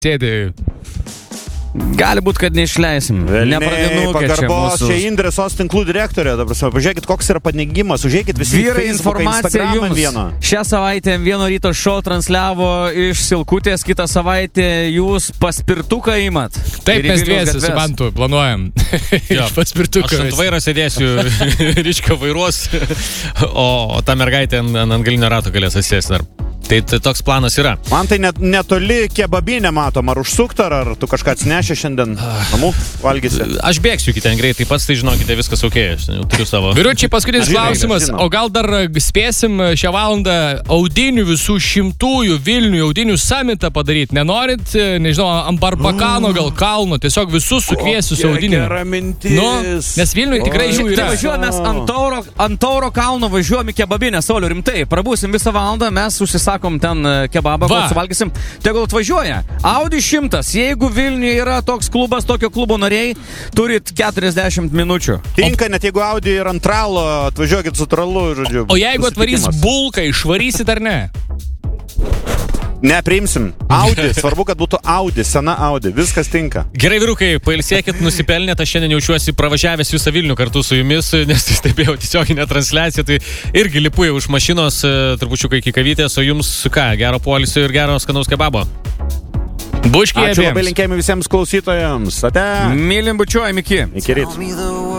sėdi. Gali būti, kad neišleisim. Pagarbos, čia Indrės SOS tinklų direktorė. Pažiūrėkit, koks yra paneigimas. Užžiūrėkit visi Vyrai, Facebooką, informacija Instagramą jums. Šią savaitę vieno ryto šou transliavo iš Silkutės, kitą savaitę jūs paspirtuką imat. Taip, mes dviesi su Mantu planuojam. Paspirtuką. Aš ant vairo sėdėsiu, Ryčka vairuos, o ta mergaitė ant galinio rato galės atsėsti dar. Tai toks planas yra. Man tai netoli kebabinė matom, ar užsukta, ar tu kažką atsinešė šiandien namų valgysi. Aš bėgsiu iki ten greitai, pats tai žinokite, viskas ok, aš jau turiu savo. Vyručiai, paskutinis klausimas, o gal dar spėsim šią valandą audinių visų 100-ųjų Vilnių audinių summitą padaryti? Nenorit, nežinau, ant Barbakano gal kalno, tiesiog visus sukviesiu su audiniu. Gera mintis. Nu, nes Vilniui tikrai jų yra. Važiuojame ant Tauro kalno, važiuojame kebabinę, Sauliau, rimtai. Prabūsim visą valandą, mes užsisakom ten kebabą, kol suvalgysim. Tegul atvažiuoja. Audi 100. Jeigu Vilniuje yra toks klubas, tokio klubo nariai, turit 40 minučių. Tinka, net jeigu Audi ir ant tralo, atvažiuokit su tralu, žodžiu. O jeigu atvarys bulką, išvarysit ar ne? Nepriimsim. Audi, svarbu, kad būtų Audi, sena Audi, viskas tinka. Gerai, vyrukai, pailsėkit, nusipelnėt, aš šiandien jaučiuosi pravažiavęs visą Vilnių kartu su jumis, nes stebėjau tiesioginę transliaciją, tai irgi lipu jau iš mašinos, trupučiukai iki kavytės, o jums ką, gero poilsio ir gero skanaus kebabo. Buškiai. Ačiū labai, linkėjame visiems klausytojams. Ate. Mylim, bučiuojam, iki. Iki ryto.